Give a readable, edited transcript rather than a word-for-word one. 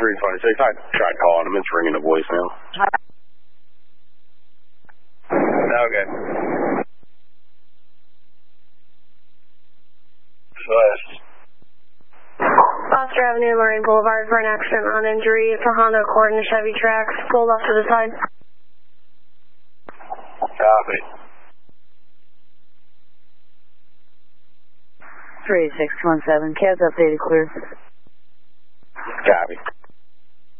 326. I tried calling him. It's ringing the voicemail. Okay. Foster Avenue, Lorraine Boulevard for an accident on injury. It's a Honda Accord and a Chevy Trax. Pulled off to the side. Copy. 3617, cab's updated, clear. Copy.